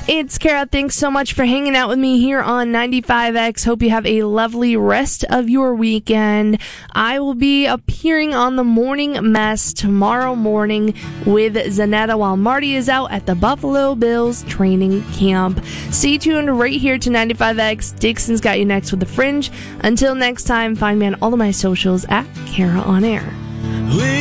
It's Kara. Thanks so much for hanging out with me here on 95X. Hope you have a lovely rest of your weekend. I will be appearing on the Morning Mess tomorrow morning with Zanetta while Marty is out at the Buffalo Bills training camp. Stay tuned right here to 95X. Dixon's got you next with The Fringe. Until next time, find me on all of my socials at Kara On Air.